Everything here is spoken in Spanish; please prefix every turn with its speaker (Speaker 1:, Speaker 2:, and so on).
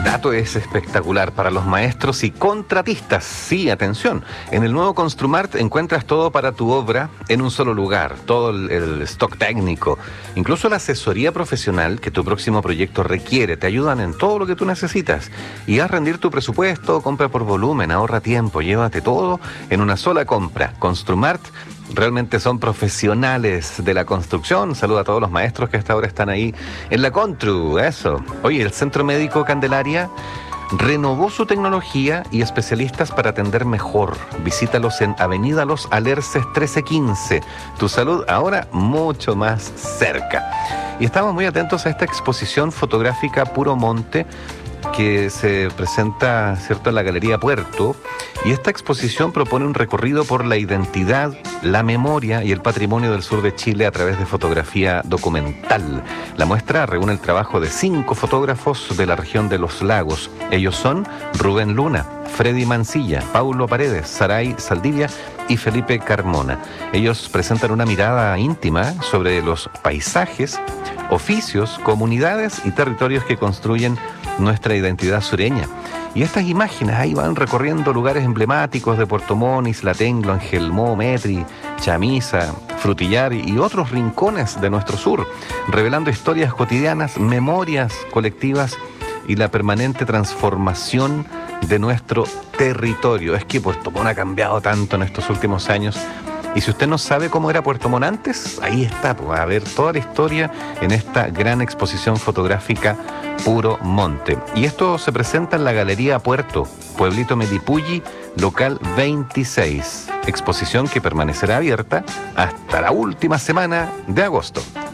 Speaker 1: dato es espectacular para los maestros y contratistas. Sí, atención, en el nuevo Construmart encuentras todo para tu obra en un solo lugar, todo el stock técnico, incluso la asesoría profesional que tu próximo proyecto requiere. Te ayudan en todo lo que tú necesitas y haz rendir tu presupuesto, compra por volumen, ahorra tiempo, llévate todo en una sola compra. Construmart realmente son profesionales de la construcción. Saluda a todos los maestros que hasta ahora están ahí en la Constru, eso. Oye, el Centro Médico Candelaria renovó su tecnología y especialistas para atender mejor. Visítalos en Avenida Los Alerces 1315. Tu salud ahora mucho más cerca. Y estamos muy atentos a esta exposición fotográfica Puro Monte que se presenta, ¿cierto?, en la Galería Puerto, y esta exposición propone un recorrido por la identidad, la memoria y el patrimonio del sur de Chile a través de fotografía documental. La muestra reúne el trabajo de 5 fotógrafos de la región de Los Lagos. Ellos son Rubén Luna, Freddy Mancilla, Paulo Paredes, Saray Saldivia y Felipe Carmona. Ellos presentan una mirada íntima sobre los paisajes, oficios, comunidades y territorios que construyen nuestra identidad sureña. Y estas imágenes ahí van recorriendo lugares emblemáticos de Puerto Montt, Isla Tenglo, Angelmó, Metri, Chamisa, Frutillar y otros rincones de nuestro sur, revelando historias cotidianas, memorias colectivas y la permanente transformación de nuestro territorio. Es que Puerto Montt ha cambiado tanto en estos últimos años. Y si usted no sabe cómo era Puerto Montt antes, ahí está, pues, a ver toda la historia en esta gran exposición fotográfica Puro Monte. Y esto se presenta en la Galería Puerto, Pueblito Melipulli, local 26. Exposición que permanecerá abierta hasta la última semana de agosto.